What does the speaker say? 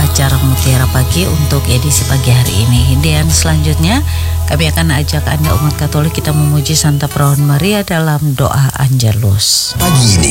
acara Mutiara Pagi untuk edisi pagi hari ini. Dan selanjutnya kami akan ajak Anda umat Katolik kita memuji Santa Perawan Maria dalam doa Angelus. Pagi ini